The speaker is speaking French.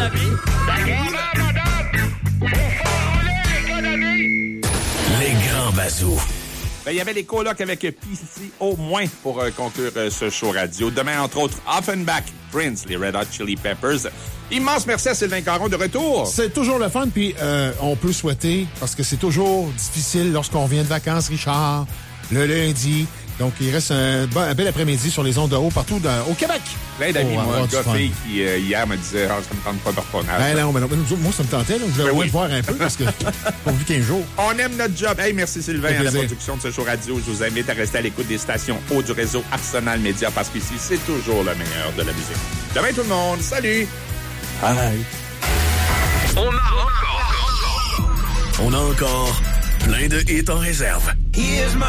amis. Les grands bazous. Ben, il y avait les colocs avec PC au moins pour conclure ce show radio. Demain, entre autres, Offenbach, Prince, les Red Hot Chili Peppers. Immense merci à Sylvain Caron de retour. C'est toujours le fun, puis on peut souhaiter, parce que c'est toujours difficile lorsqu'on vient de vacances, Richard, le lundi. Donc, il reste un bel après-midi sur les ondes de haut partout au Québec. Plein d'amis, moi, un gars fille qui, hier, me disait « ça me tente pas de retourner. » non, moi, ça me tentait. Là. Je voulais le voir un peu parce que pas vu 15 jours. On aime notre job. Hey, merci Sylvain à la production de ce show radio. Je vous invite à rester à l'écoute des stations haut du réseau Arsenal Média parce qu'ici, c'est toujours le meilleur de la musique. Demain, tout le monde. Salut! Bye! On a encore plein de hits en réserve. Here's my